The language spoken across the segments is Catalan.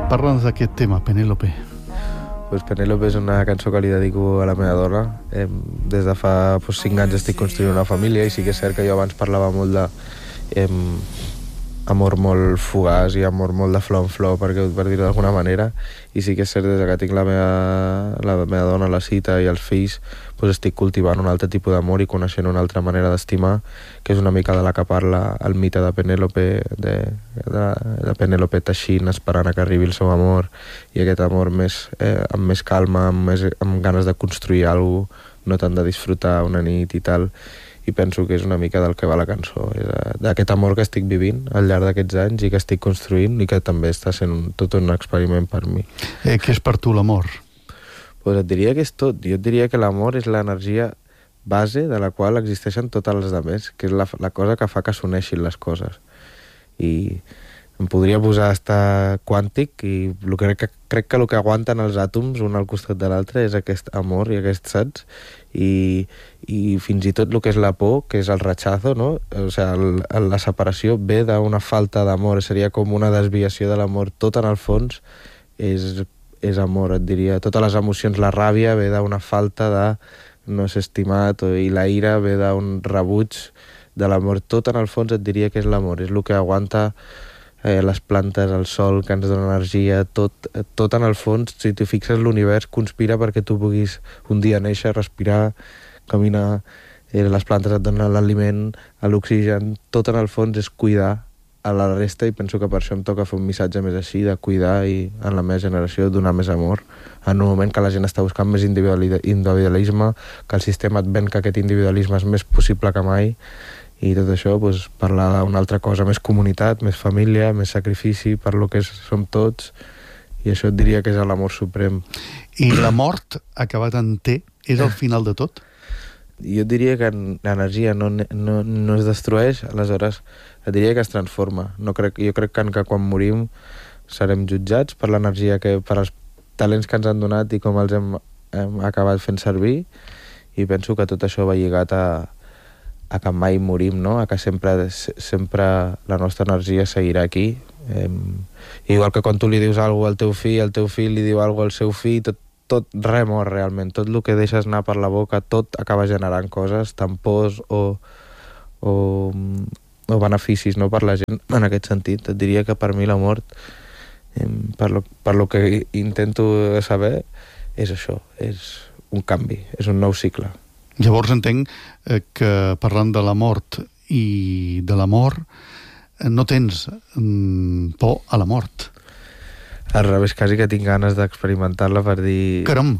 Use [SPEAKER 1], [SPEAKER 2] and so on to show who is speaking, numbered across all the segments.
[SPEAKER 1] Parla'ns d'aquest tema, Penélope.
[SPEAKER 2] Pues Penélope és una cançó que li dedico a la meva dona. Des de fa 5 anys estic construint una família i sí que és cert que jo abans parlava molt de amor molt fugaç i amor molt de flor en flor, per dir-ho d'alguna manera, i sí que és cert des que tinc la meva dona, la Cita i els fills, doncs estic cultivant un altre tipus d'amor i coneixent una altra manera d'estimar, que és una mica de la que parla el mite de Penélope, de Penélope teixint, esperant a que arribi el seu amor, i aquest amor amb més calma, amb ganes de construir alguna cosa, no tant de disfrutar una nit i tal, i penso que és una mica del que va la cançó, d'aquest amor que estic vivint al llarg d'aquests anys i que estic construint i que també està sent tot un experiment per mi.
[SPEAKER 1] Què és per tu l'amor?
[SPEAKER 2] Pues et diria que és tot. Jo et diria que l'amor és l'energia base de la qual existeixen totes les altres, que és la cosa que fa que s'uneixin les coses. I em podria posar a estar quàntic i crec que el que aguanten els àtoms un al costat de l'altre és aquest amor i aquest saps, i fins i tot el que és la por, que és el rechazo, no? O sigui, la separació ve d'una falta d'amor, seria com una desviació de l'amor. Tot en el fons és amor, et diria. Totes les emocions, la ràbia ve d'una falta de no ser estimat, i la ira ve d'un rebuig de l'amor. Tot en el fons et diria que és l'amor, és el que aguanta les plantes, el sol, que ens dona energia, tot en el fons, si t'hi fixes, l'univers conspira perquè tu puguis un dia néixer, respirar, caminar, les plantes et donen l'aliment, l'oxigen, tot en el fons és cuidar a la resta, i penso que per això em toca fer un missatge més així, de cuidar i en la meva generació donar més amor, en un moment que la gent està buscant més individualisme, que el sistema et ven que aquest individualisme és més possible que mai, i tot això, doncs, parlar d'una altra cosa, més comunitat, més família, més sacrifici per lo que som tots, i això et diria que és l'amor suprem.
[SPEAKER 1] I la mort, acabat en T, és el final de tot?
[SPEAKER 2] Jo et diria que l'energia no es destrueix, aleshores et diria que es transforma. Jo crec que quan morim serem jutjats per l'energia, per els talents que ens han donat i com els hem acabat fent servir, i penso que tot això va lligat a que mai morim, no? A que sempre la nostra energia seguirà aquí. Igual que quan tu li dius alguna cosa al teu fill li diu alguna cosa al seu fill, tot remor realment. Tot el que deixes anar per la boca, tot acaba generant coses, tant pors o beneficis, no, per la gent. En aquest sentit, et diria que per mi la mort, per lo que intento saber, és això, és un canvi, és un nou cicle.
[SPEAKER 1] Llavors entenc que parlant de la mort i de l'amor no tens por a la mort.
[SPEAKER 2] Al revés, quasi que tinc ganes d'experimentar-la per dir...
[SPEAKER 1] Caram!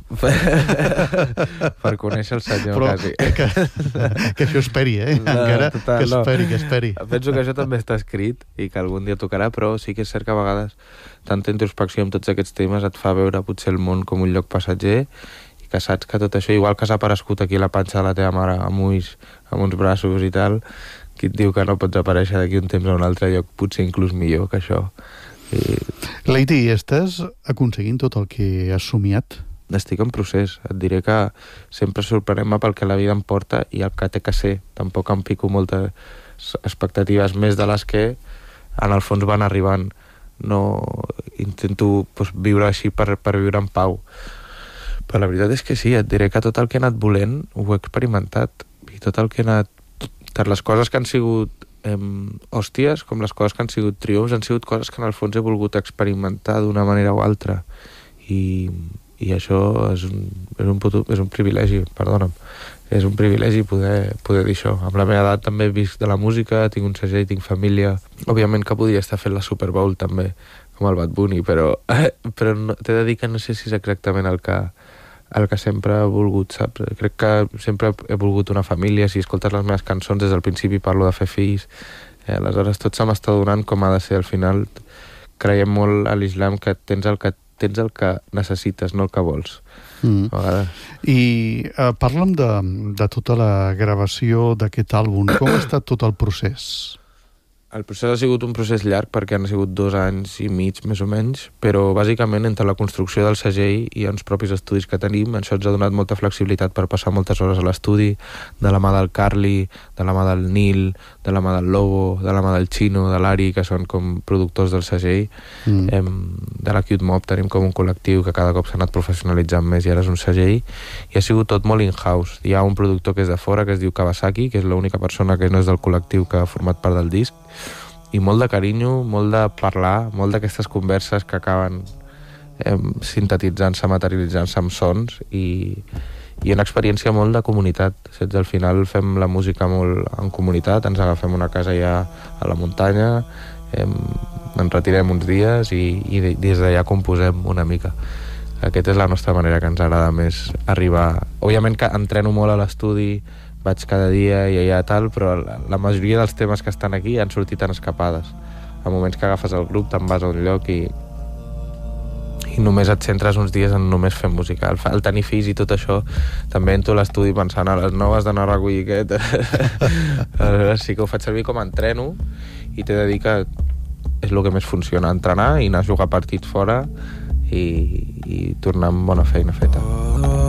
[SPEAKER 2] Per conèixer el senyor,
[SPEAKER 1] però
[SPEAKER 2] quasi.
[SPEAKER 1] Que això esperi, encara total, que esperi.
[SPEAKER 2] Penso que això també està escrit i que algun dia tocarà, però sí que és cert que a vegades tanta introspecció amb tots aquests temes et fa veure potser el món com un lloc passatger, que saps que tot això, igual que s'ha aparegut aquí a la panxa de la teva mare amb ulls, amb uns braços i tal, qui et diu que no pots aparèixer d'aquí un temps a un altre lloc, potser inclús millor que això.
[SPEAKER 1] Leiti, estàs aconseguint tot el que has somiat?
[SPEAKER 2] Estic en procés. Et diré que sempre sorprenem-me pel que la vida em porta i el que té que ser. Tampoc em fico moltes expectatives més de les que en el fons van arribant. No intento viure així per viure en pau. Però la veritat és que sí, et diré que tot el que he anat volent ho he experimentat, i tot el que he anat... Tant les coses que han sigut hòsties com les coses que han sigut triomfs han sigut coses que en el fons he volgut experimentar d'una manera o altra, i això és un privilegi, perdona'm, és un privilegi poder dir això. Amb la meva edat també he vist de la música, tinc un segell, tinc família, òbviament que podria estar fent la Super Bowl també, com el Bad Bunny, però t'he de dir que no sé si és exactament el que sempre he volgut, saps? Crec que sempre he volgut una família. Si escoltes les meves cançons, des del principi parlo de fer fills, aleshores tot se m'està donant com ha de ser al final. Creiem molt a l'islam que tens el que necessites, no el que vols.
[SPEAKER 1] I parla'm de tota la gravació d'aquest àlbum. Com ha estat tot el procés?
[SPEAKER 2] El procés ha sigut un procés llarg perquè han sigut 2 anys i mig, més o menys, però bàsicament entre la construcció del segell i els propis estudis que tenim, això ens ha donat molta flexibilitat per passar moltes hores a l'estudi, de la mà del Carli, de la mà del Nil, de la mà del Lobo, de la mà del Chino, de l'Ari, que són com productors del segell. De la Cute Mob tenim com un col·lectiu que cada cop s'ha anat professionalitzant més i ara és un segell, i ha sigut tot molt in-house. Hi ha un productor que és de fora, que es diu Kawasaki, que és l'única persona que no és del col·lectiu que ha format part del disc, i molt de carinyo, molt de parlar, molt d'aquestes converses que acaben sintetitzant-se, materialitzant-se amb sons, i una experiència molt de comunitat. Saps? Al final fem la música molt en comunitat, ens agafem una casa ja a la muntanya, ens retirem uns dies i des d'allà composem una mica. Aquesta és la nostra manera que ens agrada més arribar. Òbviament que entreno molt a l'estudi, vaig cada dia i allà tal, però la majoria dels temes que estan aquí han sortit en escapades. A moments que agafes el grup te'n vas a un lloc i només et centres uns dies en només fer música. El tenir fills i tot això, també entro a l'estudi pensant a les 9 has d'anar a recollir aquest. Sí que ho faig servir com a entreno i t'he de dir que és el que més funciona, entrenar i anar a jugar partits fora i tornar amb bona feina feta.